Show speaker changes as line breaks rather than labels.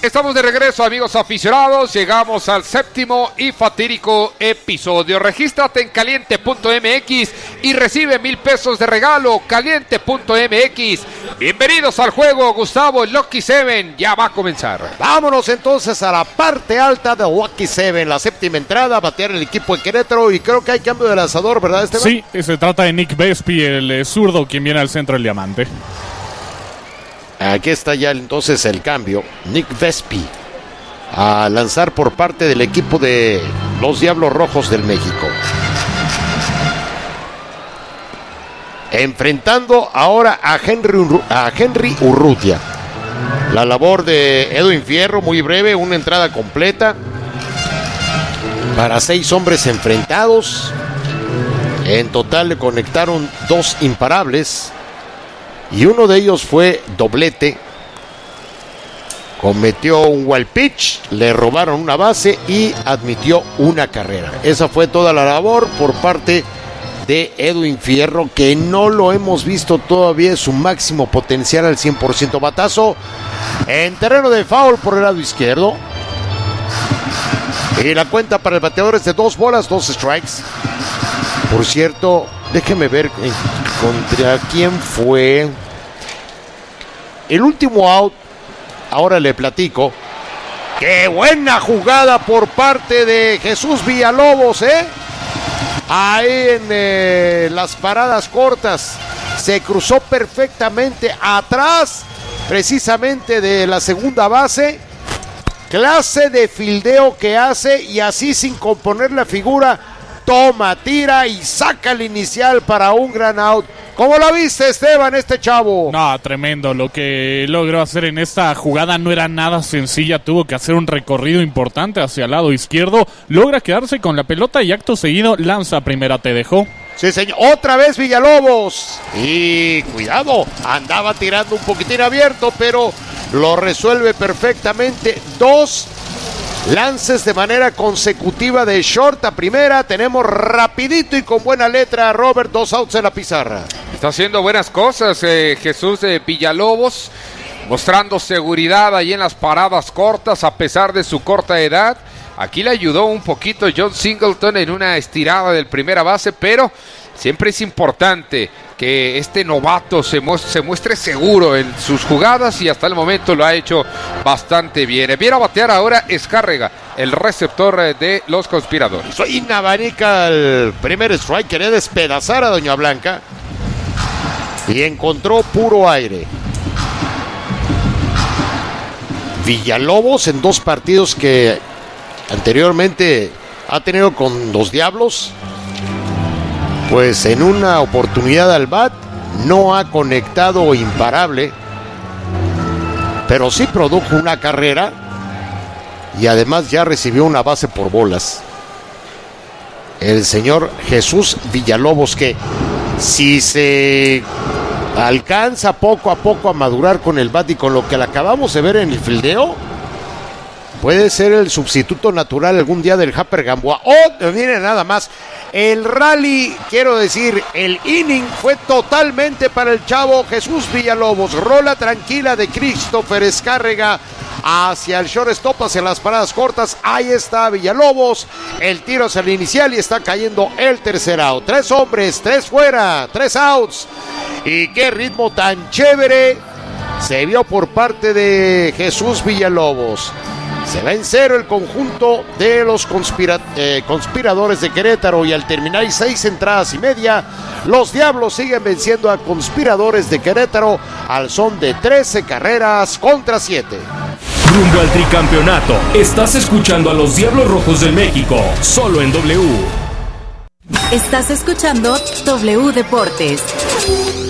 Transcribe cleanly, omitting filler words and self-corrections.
Estamos de regreso, amigos aficionados. Llegamos al séptimo y fatídico episodio. Regístrate en caliente.mx y recibe 1,000 pesos de regalo. Caliente.mx. Bienvenidos al juego, Gustavo. El Lucky Seven ya va a comenzar.
Vámonos entonces a la parte alta de Lucky Seven. La séptima entrada, batear el equipo de Querétaro. Y creo que hay cambio de lanzador, ¿verdad, Esteban?
Sí, se trata de Nick Vespi, el zurdo, quien viene al centro del diamante.
Aquí está ya entonces el cambio. Nick Vespi a lanzar por parte del equipo de los Diablos Rojos del México. Enfrentando ahora a Henry Urrutia. La labor de Edwin Fierro, muy breve, una entrada completa para 6 hombres enfrentados. En total le conectaron 2 imparables. Y uno de ellos fue doblete. Cometió un wild pitch, le robaron una base y admitió una carrera. Esa fue toda la labor por parte de Edwin Fierro, que no lo hemos visto todavía su máximo potencial al 100%. Batazo en terreno de foul por el lado izquierdo. Y la cuenta para el bateador es de 2 bolas, 2 strikes. Por cierto, déjeme ver contra quién fue. El último out, ahora le platico. ¡Qué buena jugada por parte de Jesús Villalobos, Ahí en las paradas cortas. Se cruzó perfectamente atrás, precisamente de la segunda base. Clase de fildeo que hace, y así sin componer la figura, toma, tira y saca el inicial para un gran out. ¿Cómo lo viste, Esteban, este chavo?
No, tremendo. Lo que logró hacer en esta jugada no era nada sencilla. Tuvo que hacer un recorrido importante hacia el lado izquierdo. Logra quedarse con la pelota y acto seguido lanza a primera. ¿Te dejó?
Sí, señor. Otra vez Villalobos. Y cuidado, andaba tirando un poquitín abierto, pero lo resuelve perfectamente. 2 lances de manera consecutiva de short a primera. Tenemos rapidito y con buena letra Robert, 2 outs en la pizarra.
Está haciendo buenas cosas Jesús Villalobos, mostrando seguridad ahí en las paradas cortas a pesar de su corta edad. Aquí le ayudó un poquito John Singleton en una estirada del primera base, pero siempre es importante que este novato se muestre seguro en sus jugadas, y hasta el momento lo ha hecho bastante bien. Viene a batear ahora Escárrega, el receptor de los Conspiradores.
Soy Navarrica, el primer strike, quería despedazar a Doña Blanca y encontró puro aire. Villalobos, en 2 partidos que anteriormente ha tenido con los Diablos, pues en una oportunidad al bat no ha conectado imparable, pero sí produjo una carrera y además ya recibió una base por bolas. El señor Jesús Villalobos, que si se alcanza poco a poco a madurar con el bat y con lo que le acabamos de ver en el fildeo, puede ser el sustituto natural algún día del Japper Gamboa. Mire nada más. El rally, quiero decir, el inning fue totalmente para el chavo Jesús Villalobos. Rola tranquila de Christopher Escárrega hacia el shortstop, hacia las paradas cortas. Ahí está Villalobos. El tiro hacia el inicial y está cayendo el tercer out. 3 hombres, 3 fuera, 3 outs. Y qué ritmo tan chévere se vio por parte de Jesús Villalobos. Se va en 0 el conjunto de los conspiradores de Querétaro, y al terminar 6 entradas y media, los Diablos siguen venciendo a Conspiradores de Querétaro al son de 13 carreras contra 7.
Rumbo al tricampeonato. Estás escuchando a los Diablos Rojos del México, solo en W.
Estás escuchando W Deportes.